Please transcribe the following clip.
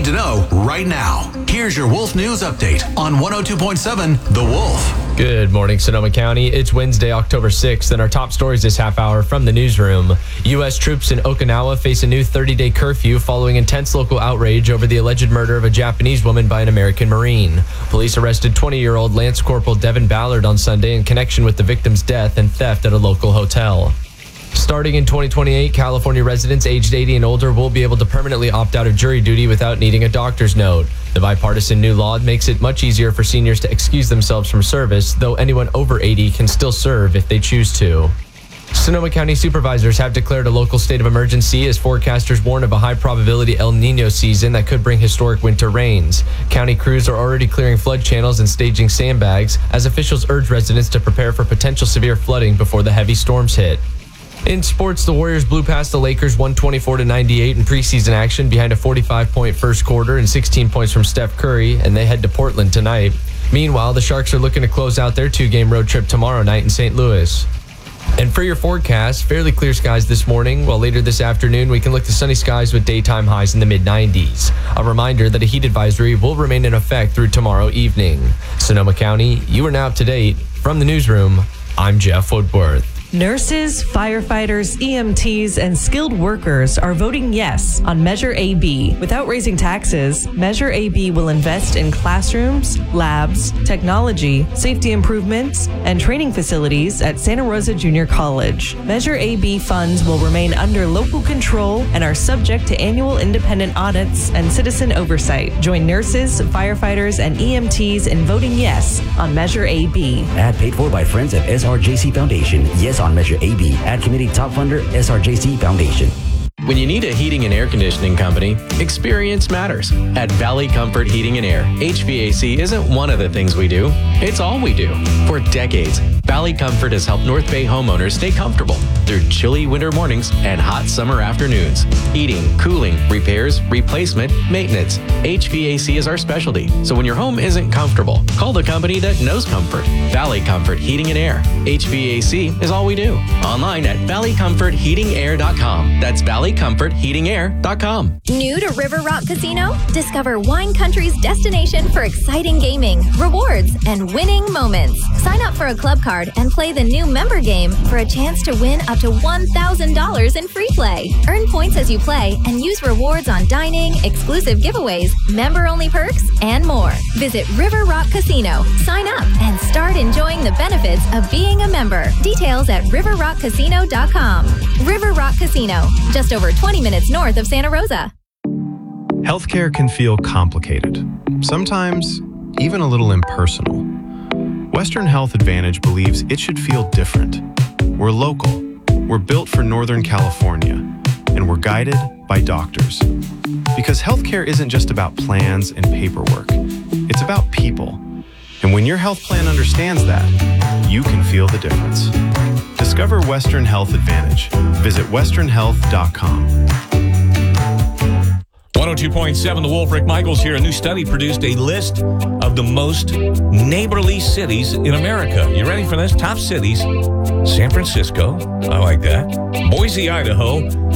to know right now. Here's your Wolf News Update on 102.7 The Wolf. Good morning, Sonoma County. It's Wednesday, October 6th, and our top stories this half hour from the newsroom. U.S. troops in Okinawa face a new 30-day curfew following intense local outrage over the alleged murder of a Japanese woman by an American Marine. Police arrested 20-year-old Lance Corporal Devin Ballard on Sunday in connection with the victim's death and theft at a local hotel. Starting in 2028, California residents aged 80 and older will be able to permanently opt out of jury duty without needing a doctor's note. The bipartisan new law makes it much easier for seniors to excuse themselves from service, though anyone over 80 can still serve if they choose to. Sonoma County supervisors have declared a local state of emergency as forecasters warn of a high probability El Nino season that could bring historic winter rains. County crews are already clearing flood channels and staging sandbags as officials urge residents to prepare for potential severe flooding before the heavy storms hit. In sports, the Warriors blew past the Lakers 124-98 in preseason action behind a 45-point first quarter and 16 points from Steph Curry, and they head to Portland tonight. Meanwhile, the Sharks are looking to close out their two-game road trip tomorrow night in St. Louis. And for your forecast, fairly clear skies this morning, while later this afternoon we can look to sunny skies with daytime highs in the mid-90s. A reminder that a heat advisory will remain in effect through tomorrow evening. Sonoma County, you are now up to date. From the newsroom, I'm Jeff Woodworth. Nurses, firefighters, EMTs, and skilled workers are voting yes on Measure AB. Without raising taxes, Measure AB will invest in classrooms, labs, technology, safety improvements, and training facilities at Santa Rosa Junior College. Measure AB funds will remain under local control and are subject to annual independent audits and citizen oversight. Join nurses, firefighters, and EMTs in voting yes on Measure AB. Ad paid for by friends at SRJC Foundation. Yes on Measure AB. Ad committee top funder, SRJC Foundation. When you need a heating and air conditioning company, experience matters. At Valley Comfort Heating and Air, HVAC isn't one of the things we do, it's all we do. For decades, Valley Comfort has helped North Bay homeowners stay comfortable through chilly winter mornings and hot summer afternoons. Heating, cooling, repairs, replacement, maintenance. HVAC is our specialty, so when your home isn't comfortable, call the company that knows comfort. Valley Comfort Heating and Air. HVAC is all we do. Online at valleycomfortheatingair.com. That's valleycomfortheatingair.com. New to River Rock Casino? Discover Wine Country's destination for exciting gaming, rewards, and winning moments. Sign up for a club card and play the new member game for a chance to win up to $1,000 in free play. Earn points as you play and use rewards on dining, exclusive giveaways, member-only perks, and more. Visit River Rock Casino. Sign up and start enjoying the benefits of being a member. Details at riverrockcasino.com. River Rock Casino, just over 20 minutes north of Santa Rosa. Healthcare can feel complicated, sometimes even a little impersonal. Western Health Advantage believes it should feel different. We're local, we're built for Northern California, and we're guided by doctors. Because healthcare isn't just about plans and paperwork, it's about people. And when your health plan understands that, you can feel the difference. Discover Western Health Advantage. Visit westernhealth.com. 102.7 The Wolf, Rick Michaels here. A new study produced a list of the most neighborly cities in America. You ready for this? Top cities: San Francisco, I like that; Boise, Idaho;